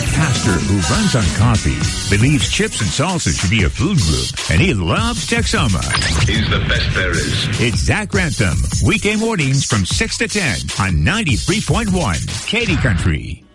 pastor who runs on coffee, believes chips and salsa should be a food group, and he loves Texoma. He's the best there is. It's Zach Grantham, weekday mornings from 6 to 10 on 93.1 Katy Country.